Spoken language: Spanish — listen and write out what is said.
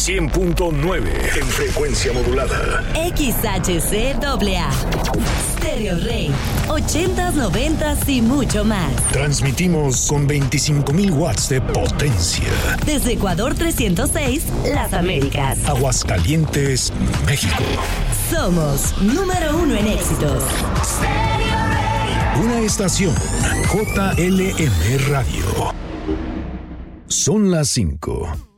100.9 en frecuencia modulada. XHCAA. Stereo Rey. 80s, 90s y mucho más. Transmitimos con 25,000 watts de potencia. Desde Ecuador 306, Las Américas. Aguascalientes, México. Somos número 1 en éxitos. Una estación JLM Radio. Son las 5.